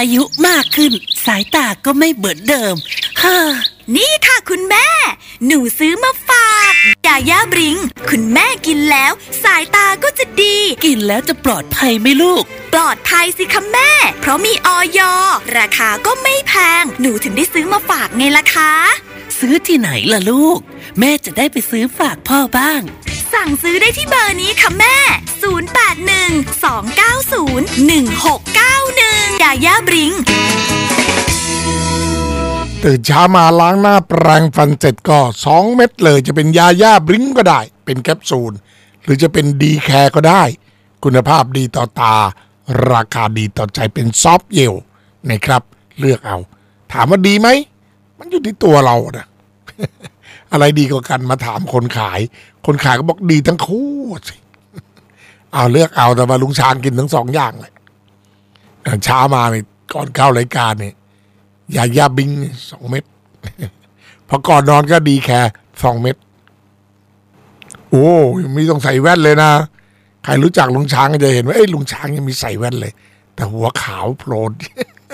อายุมากขึ้นสายตาก็ไม่เหมือนเดิมฮ่านี่ค่ะคุณแม่หนูซื้อมาฝากยาย่าบริงคุณแม่กินแล้วสายตาก็จะดีกินแล้วจะปลอดภัยไหมลูกปลอดภัยสิคะแม่เพราะมีอย.ราคาก็ไม่แพงหนูถึงได้ซื้อมาฝากไงล่ะคะซื้อที่ไหนล่ะลูกแม่จะได้ไปซื้อฝากพ่อบ้างสั่งซื้อได้ที่เบอร์นี้ค่ะแม่0812901691ยาย่าบริงตื่นเช้ามาล้างหน้าแปรงฟันเสร็จก็2เม็ดเลยจะเป็นยาย่าบริงก็ได้เป็นแคปซูลหรือจะเป็นดีแคร์ก็ได้คุณภาพดีต่อตาราคาดีต่อใจเป็นซอฟต์เยลนะครับเลือกเอาถามว่าดีไหมมันอยู่ที่ตัวเรานะ อะไรดีกว่ากันมาถามคนขายก็บอกดีทั้งคู่สิเอาเลือกเอาแต่ว่าลุงช้างกินทั้งสองอย่างเลยเช้ามาเนี่ยก่อนเข้ารายการเนี่ยยาย่าบิง2เม็ดพอก่อนนอนก็ดีแค่2เม็ดโอ้ไม่ต้องใส่แว่นเลยนะใครรู้จักลุงช้างก็จะเห็นว่าลุงช้างยังมีใส่แว่นเลยแต่หัวขาวโพลน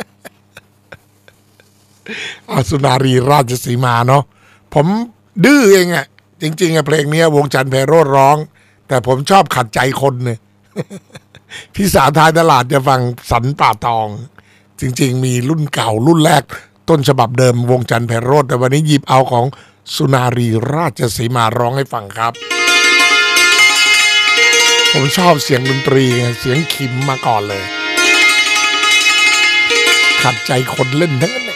สุนารีราชสีมาเนาะผมดื้อเองอ่ะจริงๆเพลงนี้วงจันทร์ไพโรจน์ร้องแต่ผมชอบขัดใจคนเนี่ย ที่สาท้ายตลาดจะฟังสันป่าตองจริงๆมีรุ่นเก่ารุ่นแรกต้นฉบับเดิมวงจันทร์ไพโรจน์แต่วันนี้หยิบเอาของสุนารีราชสีมาร้องให้ฟังครับผมชอบเสียงดนตรีเสียงขิมมาก่อนเลยขัดใจคนเล่นทั้งนั้น